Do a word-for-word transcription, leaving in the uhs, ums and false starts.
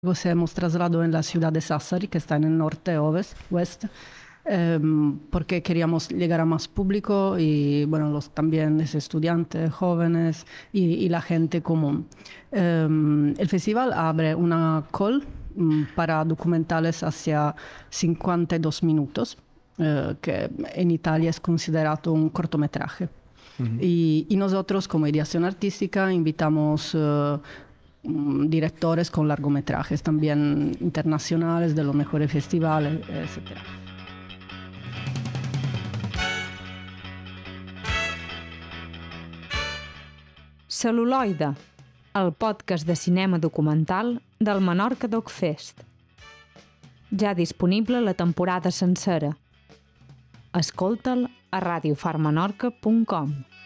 Se hemos trasladado en la ciudad de Sassari, que está en el norte oeste, eh, porque queríamos llegar a más público y bueno, los, también los estudiantes, jóvenes y, y la gente común. Eh, el festival abre una call um, para documentales hacia cincuenta y dos minutos, eh, que en Italia es considerado un cortometraje. Uh-huh. y, y nosotros como Ideación Artística invitamos uh, directores con largometrajes también internacionales de los mejores festivales, etcétera. Cel·luloide, el podcast de cinema documental del Menorca Doc Fest. Ja disponible la temporada sencera. Escolta'l a radio far menorca punt com.